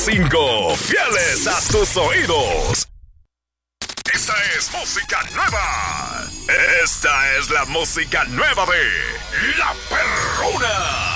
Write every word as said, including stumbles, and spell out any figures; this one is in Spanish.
Cinco, fieles a tus oídos. Esta es música nueva. Esta es la música nueva de La Perruna.